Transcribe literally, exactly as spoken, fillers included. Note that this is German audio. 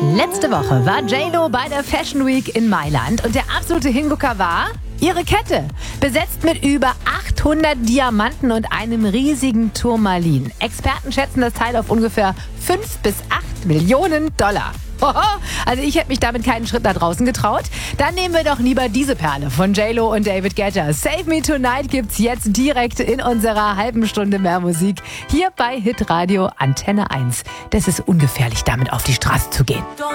Letzte Woche war J-Lo bei der Fashion Week in Mailand und der absolute Hingucker war ihre Kette, besetzt mit über achthundert Diamanten und einem riesigen Turmalin. Experten schätzen das Teil auf ungefähr fünf bis acht Millionen Dollar. Also ich hätte mich damit keinen Schritt nach draußen getraut. Dann nehmen wir doch lieber diese Perle von J-Lo und David Guetta. Save Me Tonight gibt's jetzt direkt in unserer halben Stunde mehr Musik. Hier bei Hitradio Antenne eins. Das ist ungefährlich, damit auf die Straße zu gehen.